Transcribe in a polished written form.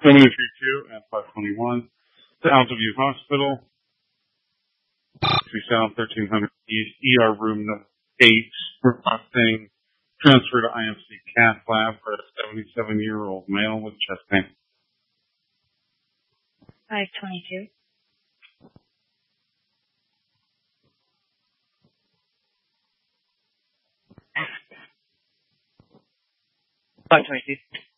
7032 and 521 to Alta View Hospital, 2 South 1300 East, ER room 8, requesting transfer to IMC Cath Lab for a 77-year-old male with chest pain. 522. Five 22.